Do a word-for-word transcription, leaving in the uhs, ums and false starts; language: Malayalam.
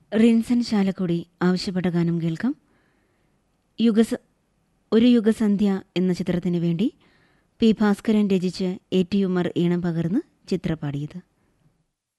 റിൻസൻ ചാലക്കുടി ആവശ്യപ്പെട്ട ഗാനം കേൾക്കാം. യുഗസ ഒരു യുഗസന്ധ്യ എന്ന ചിത്രത്തിന് വേണ്ടി പി ഭാസ്കരൻ രചിച്ച് എ ടി ഉമർ ഈണം പകർന്ന് ചിത്ര പാടിയത്.